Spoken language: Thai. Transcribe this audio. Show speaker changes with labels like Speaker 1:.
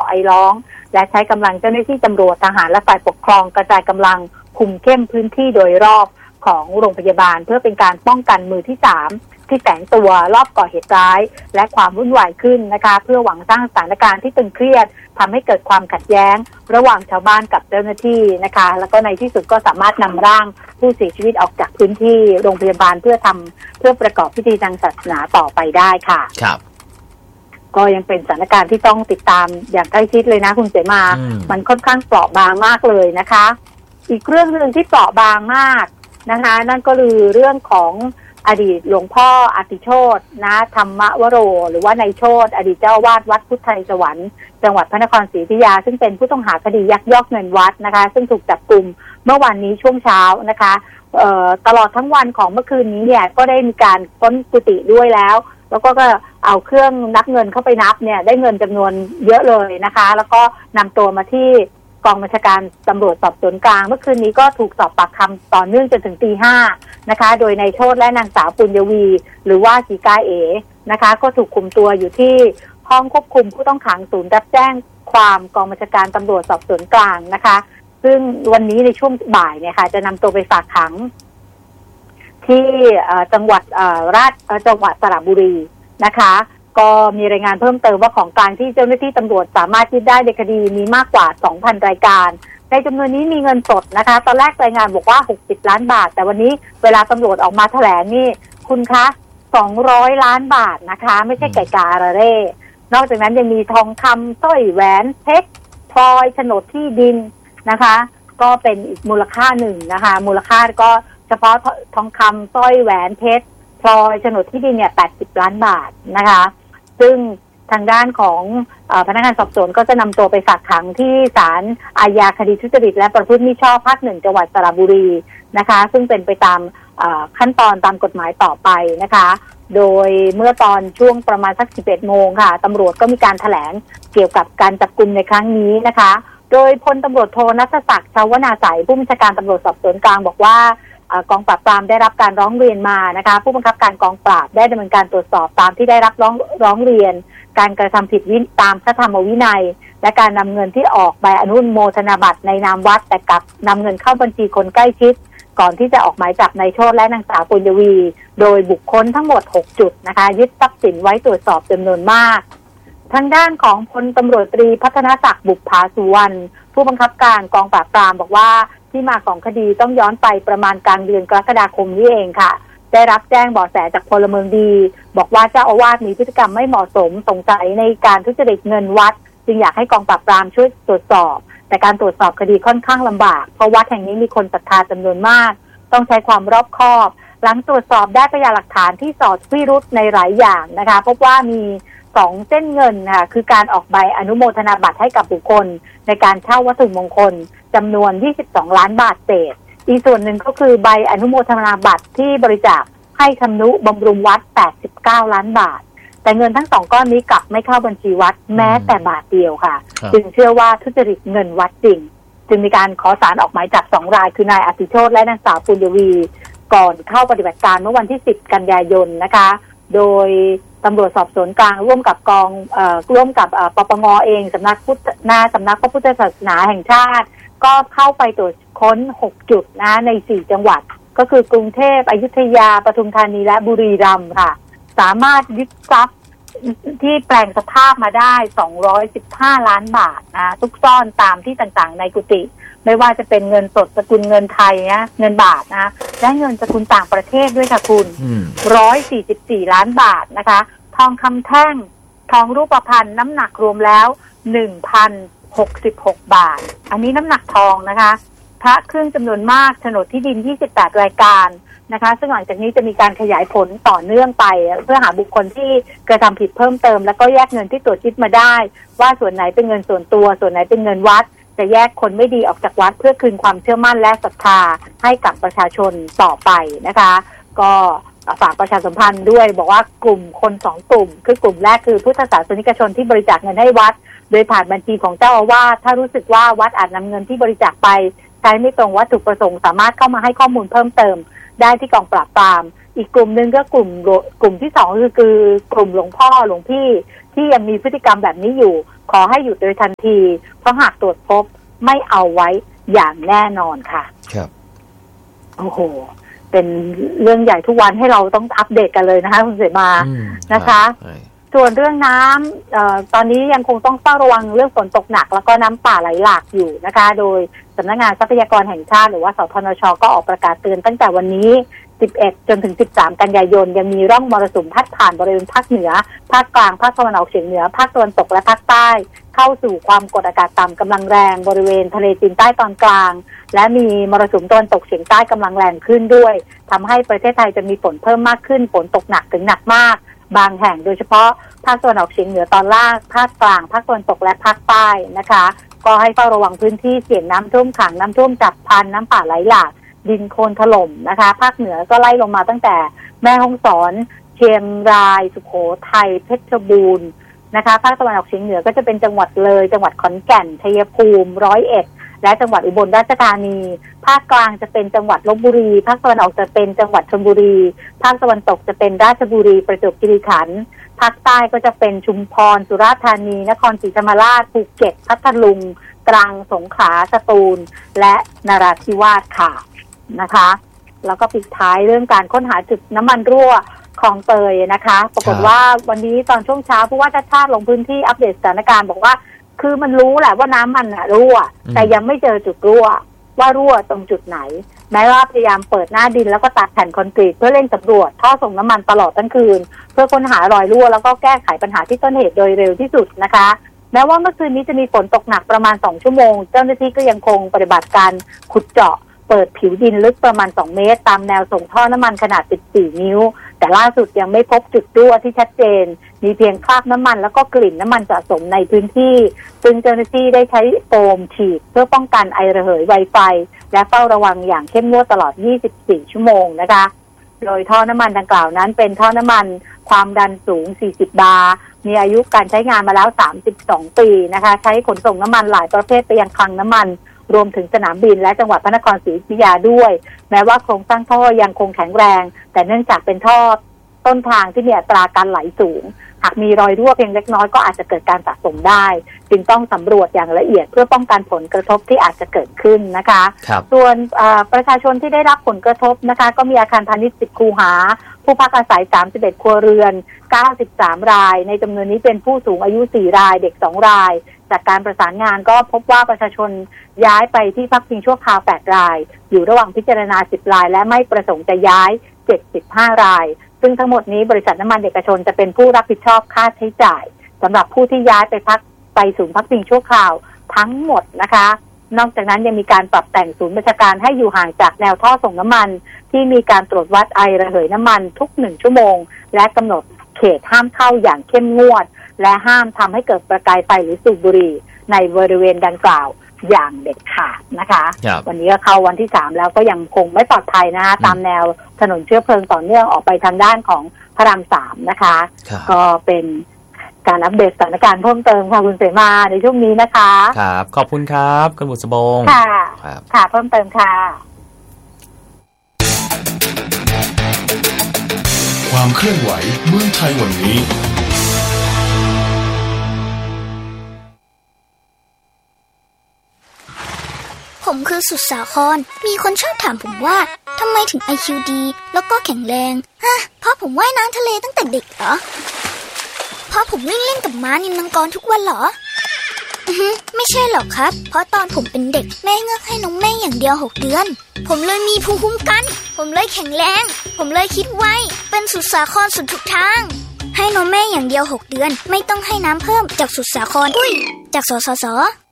Speaker 1: ไอร้องและใช้กำลังเจ้าหน้าที่ตำรวจทหารและฝ่ายปกครองกระจายกำลังคุมเข้มพื้นที่โดยรอบของโรงพยาบาลเพื่อเป็นการป้องกันมือที่3ที่แฝงตัวรอบก่อเหตุร้ายและความวุ่นวายขึ้นนะคะเพื่อหวังสร้างสถานการณ์ที่ตึงเครียดทำให้เกิดความขัดแย้งระหว่างชาวบ้านกับเจ้าหน้าที่นะคะแล้วก็ในที่สุดก็สามารถนำร่างผู้เสียชีวิตออกจากพื้นที่โรงพยาบาลเพื่อประกอบพิธีทางศาสนาต่อไปได้ค่ะ
Speaker 2: ครับ
Speaker 1: ก็ยังเป็นสถานการณ์ที่ต้องติดตามอย่างใกล้ชิดเลยนะคุณเสมามันค่อนข้างเปราะบางมากเลยนะคะอีกเรื่องนึงที่เปราะบางมากนะคะนั่นก็คือเรื่องของอดีตหลวงพ่ออติโชตินะธรรมวโรหรือว่านายโชติอดีตเจ้าวาดวัดพุทธไทยสวรรค์จังหวัดพระนครศรีอยุธยาซึ่งเป็นผู้ต้องหาคดียักยอกเงินวัดนะคะซึ่งถูกจับกุมเมื่อวันนี้ช่วงเช้านะคะตลอดทั้งวันของเมื่อคืนนี้เนี่ยก็ได้มีการค้นกุฏิด้วยแล้วก็เอาเครื่องนับเงินเข้าไปนับเนี่ยได้เงินจำนวนเยอะเลยนะคะแล้วก็นำตัวมาที่กองบัญชาการตำรวจสอบสวนกลางเมื่อคืนนี้ก็ถูกสอบปากคำต่อเนื่องจนถึงตี 5นะคะโดยนายโชติและนางสาวปุญญวีหรือว่าสีกาเอนะคะก็ถูกคุมตัวอยู่ที่ห้องควบคุมผู้ต้องขังศูนย์รับแจ้งความกองบัญชาการตำรวจสอบสวนกลางนะคะซึ่งวันนี้ในช่วงบ่ายเนี่ยค่ะจะนำตัวไปฝากขังที่จังหวัดจังหวัดสระบุรีนะคะก็มีรายงานเพิ่มเติมว่าของกลางที่เจ้าหน้าที่ตำรวจสามารถยึดได้ในคดีมีมากกว่า 2,000 รายการในจำนวนนี้มีเงินสดนะคะตอนแรกรายงานบอกว่า60ล้านบาทแต่วันนี้เวลาตำรวจออกมาแถลงนี่คุณคะ200ล้านบาทนะคะไม่ใช่ไก่กาอาเร่นอกจากนั้นยังมีทองคำสร้อยแหวนเพชรพลอยโฉนดที่ดินนะคะก็เป็นอีกมูลค่าหนึ่งนะคะมูลค่าก็เฉพาะทองคำสร้อยแหวนเพชรพลอยโฉนดที่ดินเนี่ย80ล้านบาทนะคะซึ่งทางด้านของพนักงานสอบสวนก็จะนำตัวไปฝากขังที่ศาลอาญาคดีทุจริตและประพฤติมิชอบภาค 1จังหวัดสระบุรีนะคะซึ่งเป็นไปตามขั้นตอนตามกฎหมายต่อไปนะคะโดยเมื่อตอนช่วงประมาณสัก 11 โมงค่ะตำรวจก็มีการแถลงเกี่ยวกับการจับกุมในครั้งนี้นะคะโดยพลตำรวจโทณัฐศักดิ์ชาวนาใสผู้บัญชาการตำรวจสอบสวนกลางบอกว่ากองปราบปรามได้รับการร้องเรียนมานะคะผู้บังคับการกองปราบได้ดำเนินการตรวจสอบตามที่ได้รับร้องเรียนการกระทำผิดตามพระธรรมวินัยและการนำเงินที่ออกใบอนุโมทนาบัตรในนามวัดแต่กลับนำเงินเข้าบัญชีคนใกล้ชิดก่อนที่จะออกหมายจับนายโชติและนางสาวปุญญวีโดยบุคคลทั้งหมด6จุดนะคะยึดทรัพย์สินไว้ตรวจสอบจำนวนมากทางด้านของพลตำรวจตรีพัฒนศักดิ์บุปผาสุวรรณผู้บังคับการกองปราบปรามบอกว่าที่มาของคดีต้องย้อนไปประมาณกลางเดือนกรกฎาคมนี้เองค่ะได้รับแจ้งเบาะแสจากพลเมืองดีบอกว่าเจ้าอาวาสมีพฤติกรรมไม่เหมาะสมสงสัยในการทุจริตเงินวัดจึงอยากให้กองปราบปรามช่วยตรวจสอบแต่การตรวจสอบคดีค่อนข้างลำบากเพราะวัดแห่งนี้มีคนศรัทธาจำนวนมากต้องใช้ความรอบคอบหลังตรวจสอบได้พยานหลักฐานที่สอดพิรุธในหลายอย่างนะคะพบว่ามี2เส้นเงินค่ะคือการออกใบอนุโมทนาบัตรให้กับบุคคลในการเช่าวัตถุมงคลจำนวน22ล้านบาทเศษอีกส่วนหนึ่งก็คือใบอนุโมทนาบัตรที่บริจาคให้ทำนุบำรุงวัด89ล้านบาทแต่เงินทั้ง2ก้อนนี้กลับไม่เข้าบัญชีวัดแม้แต่บาทเดียวค่ะจึงเชื่อว่าทุจริตเงินวัดจริงจึงมีการขอศาลออกหมายจับ2รายคือนายอติโชติและนางสาวปุญญวีก่อนเข้าปฏิบัติการเมื่อวันที่10กันยายนนะคะโดยตำรวจสอบสวนกลางร่วมกับปปงเองสำนักพระพุทธศาสนาแห่งชาติก็เข้าไปตรวจค้น6จุดนะใน4จังหวัดก็คือกรุงเทพอยุธยาปทุมธานีและบุรีรัมย์ค่ะสามารถยึดทรัพย์ที่แปลงสภาพมาได้215ล้านบาทนะซุกซ่อนตามที่ต่างๆในกุฏิไม่ว่าจะเป็นเงินสดสกุลเงินไทยนะเงินบาทนะและเงินสกุลต่างประเทศด้วยค่ะคุณ144ล้านบาทนะคะทองคำแท่งทองรูปพรรณน้ำหนักรวมแล้ว 1,066 บาทอันนี้น้ำหนักทองนะคะพระเครื่องจำนวนมากโฉนดที่ดิน28รายการนะคะซึ่งหลังจากนี้จะมีการขยายผลต่อเนื่องไปเพื่อหาบุคคลที่กระทำผิดเพิ่มเติมแล้วก็แยกเงินที่ตรวจยึดมาได้ว่าส่วนไหนเป็นเงินส่วนตัวส่วนไหนเป็นเงินวัดจะแยกคนไม่ดีออกจากวัดเพื่อคืนความเชื่อมั่นและศรัทธาให้กับประชาชนต่อไปนะคะก็ฝากประชาสัมพันธ์ด้วยบอกว่ากลุ่มคน2กลุ่มคือกลุ่มแรกคือพุทธศาสนิกชนที่บริจาคเงินให้วัดโดยผ่านบัญชีของเจ้าอาวาสถ้ารู้สึกว่าวัดอาจนำเงินที่บริจาคไปใช้ไม่ตรงวัตถุประสงค์สามารถเข้ามาให้ข้อมูลเพิ่มเติมได้ที่กองปราบปรามอีกกลุ่มนึงก็กลุ่มที่2คือกลุ่มหลวงพ่อหลวงพี่ที่ยังมีพฤติกรรมแบบนี้อยู่ขอให้หยุดโดยทันทีเพราะหากตรวจพบไม่เอาไว้อย่างแน่นอนค่ะ
Speaker 2: ครับ
Speaker 1: โอ้โหเป็นเรื่องใหญ่ทุกวันให้เราต้องอัปเดตกันเลยนะคะคุณเสมานะคะส่วนเรื่องน้ำตอนนี้ยังคงต้องเฝ้าระวังเรื่องฝนตกหนักแล้วก็น้ำป่าไหลหลากอยู่นะคะโดยสำนักงานทรัพยากรแห่งชาติหรือว่าสทนช.ก็ออกประกาศเตือนตั้งแต่วันนี้11จนถึง13กันยายนยังมีร่องมรสุมพัดผ่านบริเวณภาคเหนือภาคกลางภาคตะวันออกเฉียงเหนือภาคตะวันตกและภาคใต้เข้าสู่ความกดอากาศต่ำกำลังแรงบริเวณทะเลจีนใต้ตอนกลางและมีมรสุมตะวันตกเฉียงใต้กำลังแรงขึ้นด้วยทำให้ประเทศไทยจะมีฝนเพิ่มมากขึ้นฝนตกหนักถึงหนักมากบางแห่งโดยเฉพาะภาคตะวันออกเฉียงเหนือตอนล่างภาคกลางภาคตะวันตกและภาคใต้นะคะก็ให้เฝ้าระวังพื้นที่เสี่ยงน้ำท่วมขังน้ำท่วมฉับพลันน้ำป่าไหลหลากดินโคลนถล่มนะคะภาคเหนือก็ไล่ลงมาตั้งแต่แม่ฮ่องสอนเชียงรายสุโขทัยเพชรบูรณ์นะคะภาคตะวันออกเฉียงเหนือก็จะเป็นจังหวัดเลยจังหวัดขอนแก่นชัยภูมิ101และจังหวัดอุบลราชธานีภาคกลางจะเป็นจังหวัดลพบุรีภาคตะวันออกจะเป็นจังหวัดชลบุรีภาคตะวันตกจะเป็นราชบุรีประจวบคีรีขันธ์ภาคใต้ก็จะเป็นชุมพรสุราษฎร์ธานีนครศรีธรรมราชภูเก็ตพัทลุงตรังสงขลาสตูลและนราธิวาสค่ะนะคะแล้วก็ปิดท้ายเรื่องการค้นหาจุดน้ำมันรั่วคลองเตยนะคะปรากฏว่าวันนี้ตอนช่วงเช้าผู้ว่าชาติชาติลงพื้นที่อัปเดตสถานการณ์บอกว่าคือมันรู้แหละว่าน้ำมันรั่วแต่ยังไม่เจอจุดรั่วว่ารั่วตรงจุดไหนแม้ว่าพยายามเปิดหน้าดินแล้วก็ตัดแผ่นคอนกรีตเพื่อเร่งสำรวจท่อส่งน้ำมันตลอดทั้งคืนเพื่อค้นหารอยรั่วแล้วก็แก้ไขปัญหาที่ต้นเหตุโดยเร็วที่สุดนะคะแม้ว่าเมื่อคืนนี้จะมีฝนตกหนักประมาณ2ชั่วโมงเจ้าหน้าที่ก็ยังคงปฏิบัติการขุดเจาะเปิดผิวดินลึกประมาณ2เมตรตามแนวส่งท่อน้ำมันขนาด14นิ้วแต่ล่าสุดยังไม่พบจุดรั่วที่ชัดเจนมีเพียงคราบน้ำมันแล้วก็กลิ่นน้ำมันสะสมในพื้นที่ซึ่งเจ้าหน้าที่ได้ใช้โฟมฉีดเพื่อป้องกันไอระเหยไวไฟและเฝ้าระวังอย่างเข้มงวดตลอด24ชั่วโมงนะคะโดยท่อน้ำมันดังกล่าวนั้นเป็นท่อน้ำมันความดันสูง40บาร์มีอายุการใช้งานมาแล้ว32ปีนะคะใช้ขนส่งน้ำมันหลายประเภทไปยังคลังน้ำมันรวมถึงสนามบินและจังหวัดพระนครศรีอยุธยาด้วยแม้ว่าโครงสร้างท่อยังคงแข็งแรงแต่เนื่องจากเป็นท่อต้นทางที่มีอัตราการไหลสูงหากมีรอยรั่วเพียงเล็กน้อยก็อาจจะเกิดการสะสมได้จึงต้องสำรวจอย่างละเอียดเพื่อป้องกันผลกระทบที่อาจจะเกิดขึ้นนะคะส่วนประชาชนที่ได้รับผลกระทบนะคะก็มีอาคารพาณิชย์10คูหาผู้พักอาศัย31ครัวเรือน93รายในจำนวนนี้เป็นผู้สูงอายุ4รายเด็ก2รายจากการประสานงานก็พบว่าประชาชนย้ายไปที่พักพิงชั่วคราว8รายอยู่ระหว่างพิจารณา10รายและไม่ประสงค์จะย้าย75รายซึ่งทั้งหมดนี้บริษัทน้ำมันเอกชนจะเป็นผู้รับผิดชอบค่าใช้จ่ายสำหรับผู้ที่ย้ายไปศูนย์พักพิงชั่วคราวทั้งหมดนะคะนอกจากนั้นยังมีการปรับแต่งศูนย์บัญชาการให้อยู่ห่างจากแนวท่อส่งน้ำมันที่มีการตรวจวัดไอระเหยน้ำมันทุก1ชั่วโมงและกำหนดเขตห้ามเข้าอย่างเข้มงวดและห้ามทำให้เกิดประกายไฟหรือสูบบุหรี่ในบริเวณดังกล่าวอย่างเด็ดขาดนะคะวันนี้ก็เข้าวันที่3แล้วก็ยังคงไม่ปลอดภัยนะคะตามแนวถนนเชื้อเพลิงต่อเนื่องออกไปทางด้านของพระราม3นะคะก็เป็นการอัปเดตสถานการณ์เพิ่มเติมค่ะคุณเสมาในช่วงนี้นะคะ
Speaker 2: ครับขอบคุณครับคุณบุษบง
Speaker 1: ค่ะค่ะเพิ่มเติมค่ะ
Speaker 3: ความเคลื่อนไหวเมืองไทยวันนี้
Speaker 4: ผมคือสุดสาครมีคนชอบถามผมว่าทำไมถึง IQ ดีแล้วก็แข็งแรงเพราะผมว่ายน้ำทะเลตั้งแต่เด็กเหรอเพราะผมวิ่งเล่นกับม้านิลมังกรทุกวันเหรอไม่ใช่หรอกครับเพราะตอนผมเป็นเด็กแม่เงือกให้นมแม่อย่างเดียว6เดือนผมเลยมีภูมิคุ้มกันผมเลยแข็งแรงผมเลยคิดไวเป็นสุดสาครสุดทุกทางให้นมแม่อย่างเดียว6เดือนไม่ต้องให้น้ำเพิ่มจากสุดสาครจากสสส